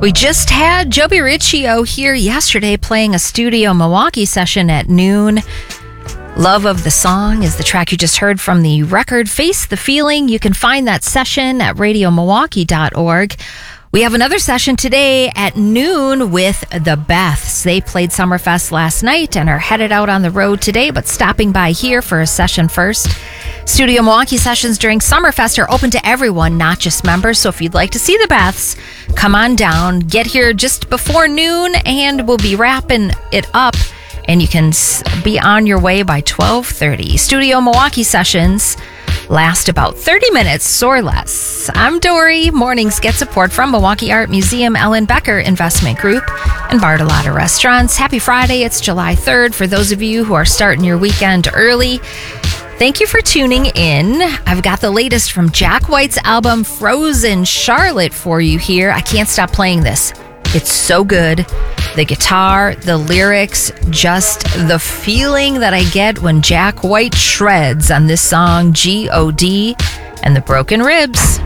We just had Joby Riccio here yesterday playing a Studio Milwaukee session at noon. Love of the Song is the track you just heard from the record Face the Feeling. You can find that session at radiomilwaukee.org. We have another session today at noon with the Beths. They played Summerfest last night and are headed out on the road today, but stopping by here for a session first. Studio Milwaukee sessions during Summerfest are open to everyone, not just members. So if you'd like to see the Beths, come on down. Get here just before noon and we'll be wrapping it up. And you can be on your way by 12:30. Studio Milwaukee sessions last about 30 minutes or less. I'm Dory. Mornings get support from Milwaukee Art Museum, Ellen Becker Investment Group, and Bartolotta Restaurants. Happy Friday. It's July 3rd for those of you who are starting your weekend early. Thank you for tuning in. I've got the latest from Jack White's album Frozen Charlotte for you here. I can't stop playing this. It's so good. The guitar, the lyrics, just the feeling that I get when Jack White shreds on this song, G.O.D. and the Broken Ribs.